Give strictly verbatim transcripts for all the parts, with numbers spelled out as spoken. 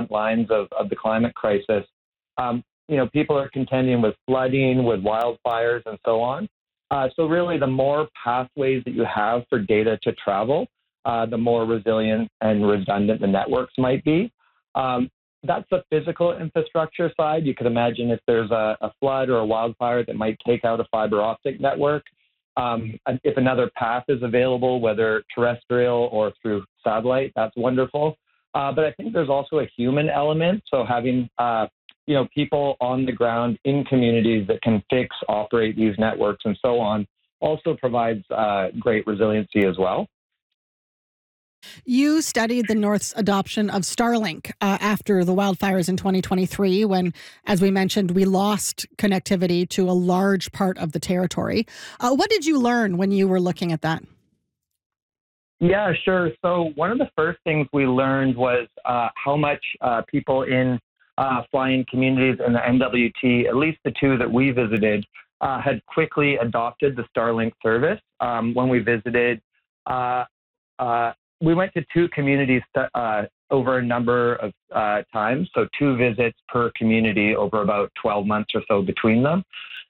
front lines of, of the climate crisis, um, you know, people are contending with flooding, with wildfires, and so on. Uh, so really, the more pathways that you have for data to travel, uh, the more resilient and redundant the networks might be. Um, that's the physical infrastructure side. You could imagine if there's a, a flood or a wildfire that might take out a fiber optic network. Um, if another path is available, whether terrestrial or through satellite, that's wonderful. Uh, but I think there's also a human element. So having uh, you know, people on the ground in communities that can fix, operate these networks and so on also provides uh, great resiliency as well. You studied the North's adoption of Starlink uh, after the wildfires in twenty twenty-three when, as we mentioned, we lost connectivity to a large part of the territory. Uh, what did you learn when you were looking at that? Yeah, sure. So one of the first things we learned was uh, how much uh, people in uh, flying communities in the N W T, at least the two that we visited, uh, had quickly adopted the Starlink service. Um, when we visited, uh, uh, we went to two communities uh, over a number of uh, times, so two visits per community over about twelve months or so between them.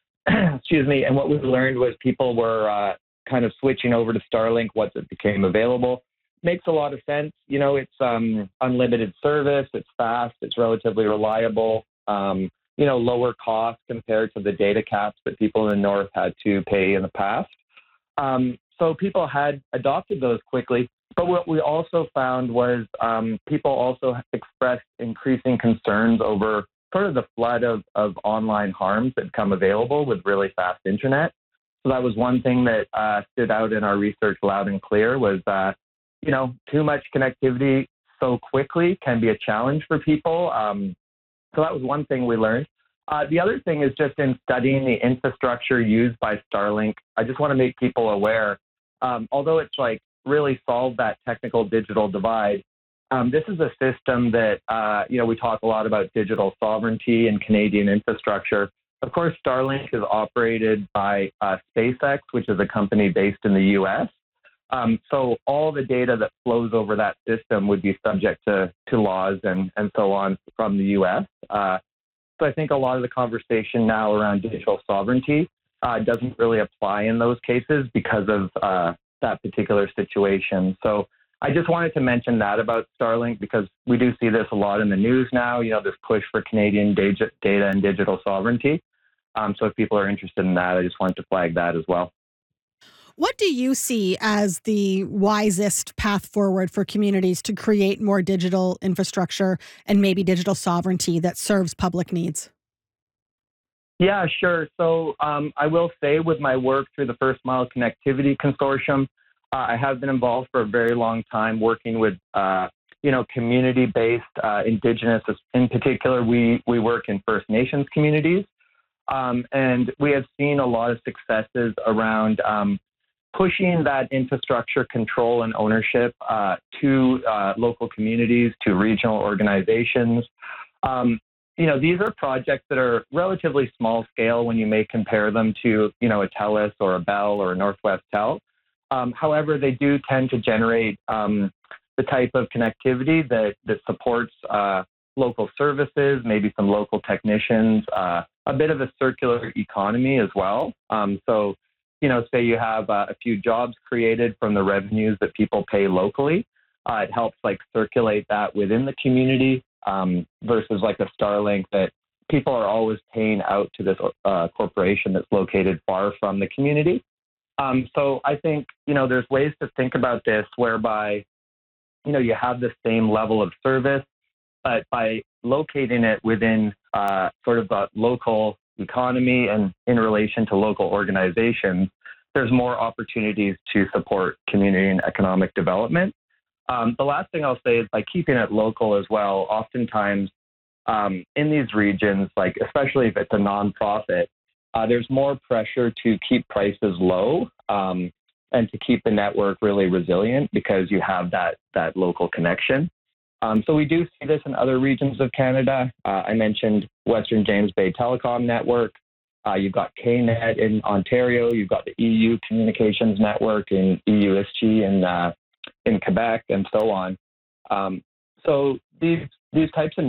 Excuse me. And what we learned was people were uh, kind of switching over to Starlink once it became available. Makes a lot of sense. You know, it's um, unlimited service, it's fast, it's relatively reliable, um, you know, lower cost compared to the data caps that people in the North had to pay in the past. Um, so people had adopted those quickly. But what we also found was um, people also expressed increasing concerns over sort of the flood of, of online harms that come available with really fast internet. So that was one thing that uh, stood out in our research loud and clear was, uh, you know, too much connectivity so quickly can be a challenge for people. Um, so that was one thing we learned. Uh, the other thing is just in studying the infrastructure used by Starlink, I just want to make people aware, um, although it's like really solved that technical digital divide, um, this is a system that, uh, you know, we talk a lot about digital sovereignty and Canadian infrastructure. Of course, Starlink is operated by uh, SpaceX, which is a company based in the U S. Um, so all the data that flows over that system would be subject to, to laws and, and so on from the U S. Uh, so I think a lot of the conversation now around digital sovereignty uh, doesn't really apply in those cases because of uh, that particular situation. So I just wanted to mention that about Starlink because we do see this a lot in the news now, you know, this push for Canadian data, data and digital sovereignty. Um, so if people are interested in that, I just wanted to flag that as well. What do you see as the wisest path forward for communities to create more digital infrastructure and maybe digital sovereignty that serves public needs? Yeah, sure. So um, I will say with my work through the First Mile Connectivity Consortium, uh, I have been involved for a very long time working with, uh, you know, community-based uh, Indigenous. In particular, we, we work in First Nations communities. Um, and we have seen a lot of successes around um, pushing that infrastructure control and ownership uh, to uh, local communities, to regional organizations. Um, you know, these are projects that are relatively small scale when you may compare them to, you know, a TELUS or a Bell or a Northwest Tel. Um, however, they do tend to generate um, the type of connectivity that, that supports uh, local services, maybe some local technicians, uh, a bit of a circular economy as well. Um, so, you know, say you have uh, a few jobs created from the revenues that people pay locally. Uh, it helps like circulate that within the community um, versus like a Starlink that people are always paying out to this uh, corporation that's located far from the community. Um, so I think, you know, there's ways to think about this whereby, you know, you have the same level of service, but by locating it within uh, sort of the local economy and in relation to local organizations, there's more opportunities to support community and economic development. Um, the last thing I'll say is by keeping it local as well, oftentimes um, in these regions, like especially if it's a nonprofit, uh, there's more pressure to keep prices low um, and to keep the network really resilient because you have that, that local connection. Um, so we do see this in other regions of Canada. Uh, I mentioned Western James Bay Telecom Network. Uh, you've got K net in Ontario. You've got the E U Communications Network in E U I S G in uh, in Quebec, and so on. Um, so these these types of